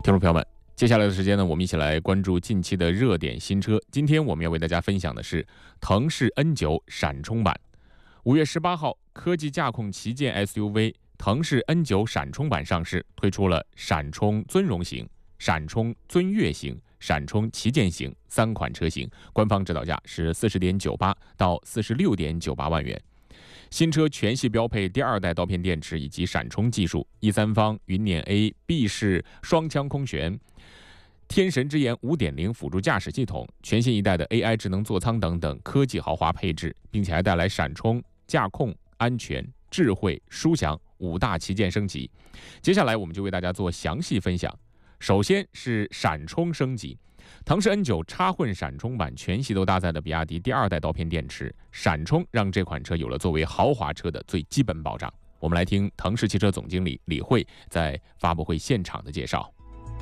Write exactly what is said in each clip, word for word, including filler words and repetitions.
听众朋友们，接下来的时间呢，我们一起来关注近期的热点新车。今天我们要为大家分享的是腾势 N 九 闪冲版。五月十八号，科技驾控旗舰 S U V 腾势 N 九 闪冲版上市，推出了闪冲尊荣型、闪冲尊悦型、闪冲旗舰型三款车型，官方指导价是四十点九八到四十六点九八万元。新车全系标配第二代刀片电池以及闪冲技术，E三方云辇 A 闭式双腔空悬，天神之眼 五点零 辅助驾驶系统，全新一代的 A I 智能座舱等等科技豪华配置，并且还带来闪冲、驾控、安全、智慧、舒享五大旗舰升级。接下来我们就为大家做详细分享。首先是闪冲升级，腾势 N 九 插混闪冲版全系都搭载了比亚迪第二代刀片电池，闪冲让这款车有了作为豪华车的最基本保障。我们来听腾势汽车总经理李慧在发布会现场的介绍。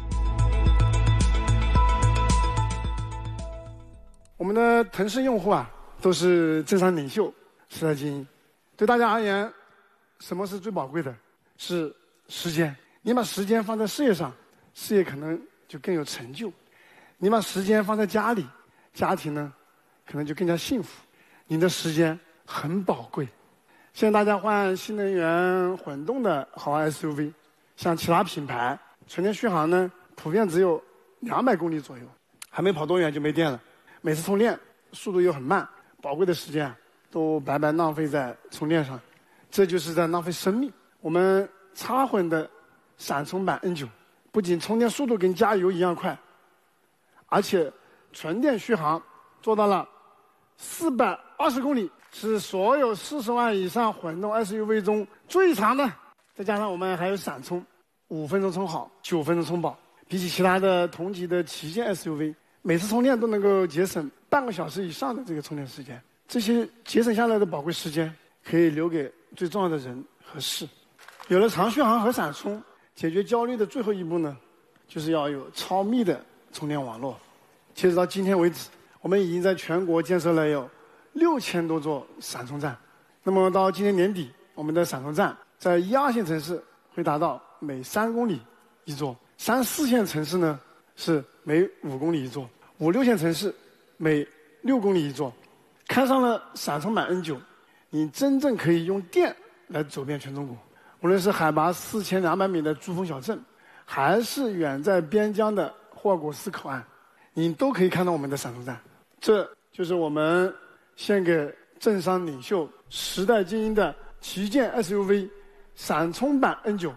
我们的腾势用户啊，都是政商领袖、时代精英。对大家而言，什么是最宝贵的？是时间。你把时间放在事业上，事业可能就更有成就；你把时间放在家里，家庭呢，可能就更加幸福。你的时间很宝贵。现在大家换新能源混动的豪华 S U V， 像其他品牌，纯电续航呢，普遍只有两百公里左右，还没跑多远就没电了。每次充电速度又很慢，宝贵的时间啊，都白白浪费在充电上，这就是在浪费生命。我们插混的闪冲版 N 九， 不仅充电速度跟加油一样快，而且纯电续航做到了四百二十公里，是所有四十万以上混动 S U V 中最长的。再加上我们还有闪充，五分钟充好，九分钟充饱。比起其他的同级的旗舰 S U V， 每次充电都能够节省半个小时以上的这个充电时间。这些节省下来的宝贵时间，可以留给最重要的人和事。有了长续航和闪充，解决焦虑的最后一步呢，就是要有超密的充电网络。截止到今天为止，我们已经在全国建设了有六千多座闪充站。那么到今年年底，我们的闪充站在一二线城市会达到每三公里一座，三四线城市呢是每五公里一座，五六线城市每六公里一座。开上了闪充版 N 九， 你真正可以用电来走遍全中国。无论是海拔四千两百米的珠峰小镇，还是远在边疆的霍尔果斯口岸，你都可以看到我们的闪充站。这就是我们献给政商领袖、时代精英的旗舰 S U V 闪充版 N 九。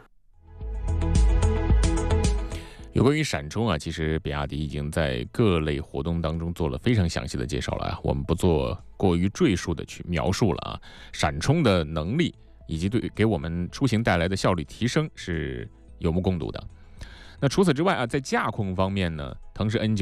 有关于闪充啊，其实比亚迪已经在各类活动当中做了非常详细的介绍了啊，我们不做过于赘述的去描述了啊。闪充的能力以及对给我们出行带来的效率提升是有目共睹的。那除此之外啊，在驾控方面呢，腾势 N 九